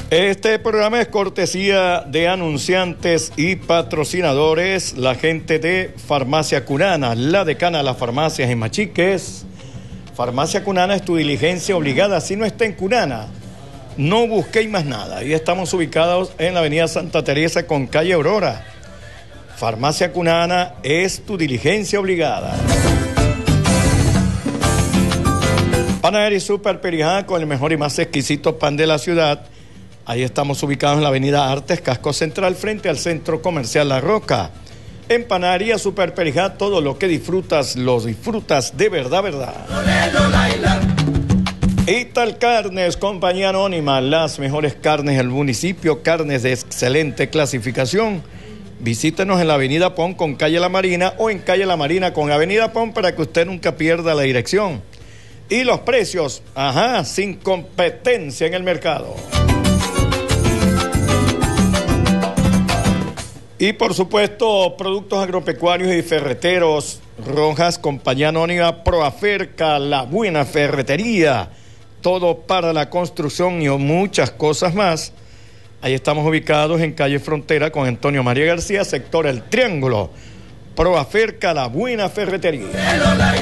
Este programa es cortesía de anunciantes y patrocinadores, la gente de Farmacia Cunana, la decana de las farmacias en Machiques. Farmacia Cunana es tu diligencia obligada. Si no está en Cunana, no busquéis más nada. Y estamos ubicados en la avenida Santa Teresa con calle Aurora. Farmacia Cunana es tu diligencia obligada. Panadería Super Perijá con el mejor y más exquisito pan de la ciudad. Ahí estamos ubicados en la avenida Artes, Casco Central, frente al Centro Comercial La Roca. En Panadería Super Perijá, todo lo que disfrutas, lo disfrutas de verdad, verdad. Ital Carnes, compañía anónima, las mejores carnes del municipio, carnes de excelente clasificación. Visítenos en la avenida Pon con calle La Marina o en calle La Marina con avenida Pon para que usted nunca pierda la dirección. Y los precios, sin competencia en el mercado. Y por supuesto, productos agropecuarios y ferreteros, Rojas, compañía anónima, Proaferca, La Buena Ferretería, todo para la construcción y muchas cosas más. Ahí estamos ubicados en calle Frontera con Antonio María García, sector El Triángulo. Proaferca, La Buena Ferretería.